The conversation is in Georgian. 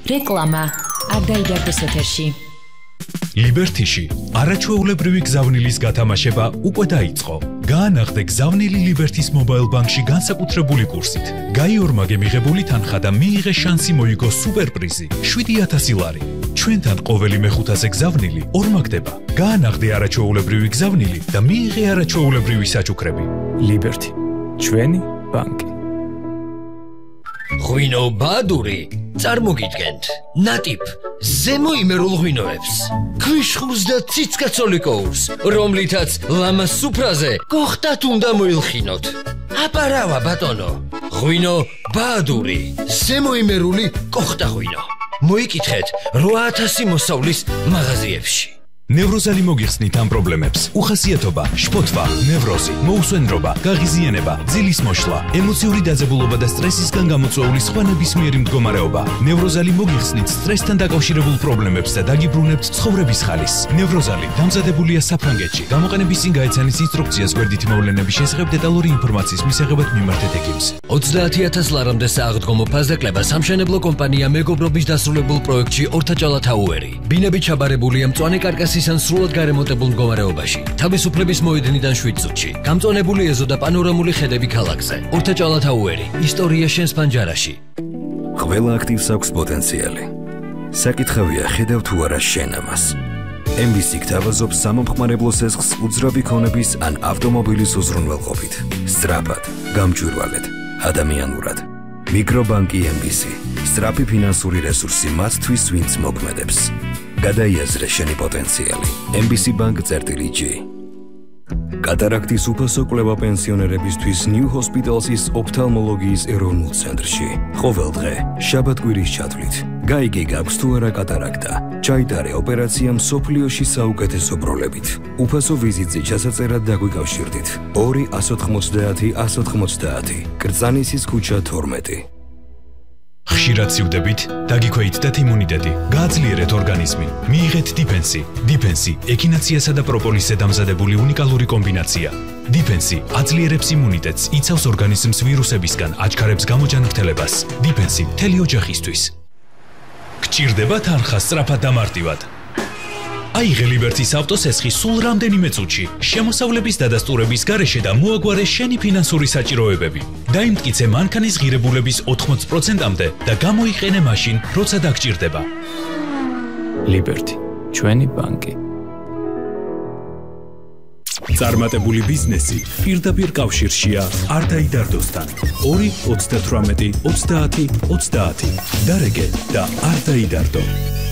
რეკლამა არ დაიდარდეს ეთერში. ლიბერთიში არაჩვეულებრივი გზავნილის გათამაშება უკვე დაიწყო. გაანახდე გზავნილი ლიბერთის მობაილ ბანკში განსაკუთრებული კურსით. გაიორმაგე მიღებული თანხა და მიიღე შანსი მოიგო სუპერპრიზი 7000 ლარი. ჩვენთან ყოველი მეხუთაზე გზავნილი ორმაგდება. გაანახდე არაჩვეულებრივი გზავნილი და მიიღე არაჩვეულებრივი საჩუქრები. ლიბერთი, ჩვენი ბანკი. ღვინო ბადური წარმოგიდგენთ ნატიფ ზემო იმერულ ღვინოებს ქვიშხურს და ციცკაცოლიკოურს რომლითაც ლამას სუფრაზე გოხტათ უნდა მოილხინოთ აპარავა ბატონო ღვინო ბადური ზემო იმერული კოხტა ღვინო მოიკითხეთ 8000 მოსავლის მაღაზიებში ნევროზალი მოგიხსნით ამ პრობლემებს. უხასიათობა, შფოთვა, ნევროზი, მოუსვენრობა, გაღიზიანება, ძილის მოშლა, ემოციური დაძაბულობა და სტრესისგან გამოწვეული სხვა ნებისმიერი მდგომარეობა. ნევროზალი მოგიხსნით სტრესთან დაკავშირებულ პრობლემებს და დაგიბრუნებთ ცხოვრების ხალისს. ნევროზალი დამზადებულია საფრანგეთში. გამოყენების წინ გაეცანის ინსტრუქციას გვერდითი მოვლენების შესახებ დეტალური ინფორმაციის მისაღებად მიმართეთ ეკიპს. 30000 ლარამდე სააღდგომო ფასდაკლება სამშენებლო კომპანია მეგობრობის დასრულებულ პროექტში ორთაჭალა თაუერი. ბინები ჩაბარებულია მწვანე კარკასის ან სრულად გარემონტებულ მდგომარეობაში. თავისუფლების მოედნიდან 7 წუთში. გამწონებული ეზო და პანორამული ხედები ქალაქზე. ორთაჭალა თაუერი. ისტორია შენს პანჯარაში. ყველა აქტივს აქვს პოტენციალი. საკითხავია ხედავ თუ არა შენ ამას. MBC გთავაზობს სამომხმარებლო სესხს უძრავი ქონების ან ავტომობილის უზრუნველყოფით. სწრაფად, გამჭვირვალედ, ადამიანურად. მიკრობანკი MBC. სწრაფი ფინანსური რესურსი მათთვის, ვინც მოქმედებს. გადაიაზრე შენი პოტენციალი. MBC Bank-G. კატარაქტის უფასო კვლევა პენსიონერებისთვის New Hospital's ოფთალმოლოგიის ეროვნულ ცენტრში. ყოველ დღე, შაბათ-კვირის ჩათვლით. გაიგე გაქვს თუ არა კატარაქტა. ჩაიტარე ოპერაცია მსოფლიოში საუკეთესო პროლებით. უფასო ვიზიტზე ჩასაწერად დაგვიკავშირდით. 2-190-190. კრწანისის ქუჩა 12. ხშირად სივდებით, დაგიქვეითდეთ იმუნიტეტი, გააძლიერეთ ორგანიზმი, მიიღეთ დიფენსი. დიფენსი ექინაციასა და პროპოლისზე დამზადებული უნიკალური კომბინაცია. დიფენსი აძლიერებს იმუნიტეტს, იცავს ორგანიზმს ვირუსებისგან, აჩქარებს გამოჯანმრთელებას. დიფენსი მთელი ოჯახისთვის. გჭირდება თანხა სწრაფად და მარტივად. აიღე ლიბერთის ავტოსესხი სულ რამდენიმე წუთში, შემოსავლების დადასტურების გარეშე და მოაგვარე შენი ფინანსური საჭიროებები. დაიმტკიცე მანქანის ღირებულების 80%-მდე და გამოიყენე მაშინ, როცა დაგჭირდება. ლიბერთი, ჩვენი ბანკი. წარმატებული ბიზნესი პირდაპირ კავშირშია არ დაიდარდოსთან. 2-28-30-30 დარეგე და არ დაიდარდო.